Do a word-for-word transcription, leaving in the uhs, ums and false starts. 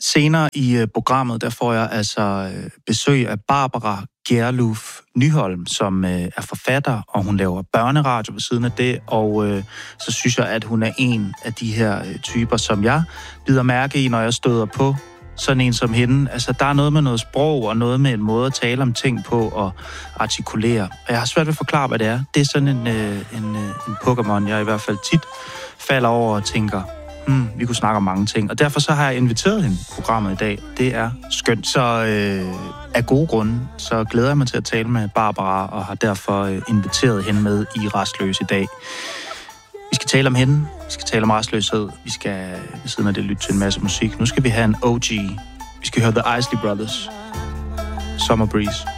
Senere i uh, programmet, der får jeg altså uh, besøg af Barbara Gjerluf Nyholm, som uh, er forfatter, og hun laver børneradio ved siden af det, og uh, så synes jeg, at hun er en af de her uh, typer, som jeg bider mærke i, når jeg støder på sådan en som hende. Altså, der er noget med noget sprog, og noget med en måde at tale om ting på og artikulere. Og jeg har svært ved at forklare, hvad det er. Det er sådan en, uh, en, uh, en Pokémon, jeg i hvert fald tit falder over og tænker, Hmm, vi kunne snakke om mange ting, og derfor så har jeg inviteret hende i programmet i dag. Det er skønt. Så øh, af gode grunde, så glæder jeg mig til at tale med Barbara, og har derfor øh, inviteret hende med i Rastløs i dag. Vi skal tale om hende, vi skal tale om rastløshed, vi skal ved siden af det lytte til en masse musik. Nu skal vi have en O G. Vi skal høre The Isley Brothers. Summer Breeze.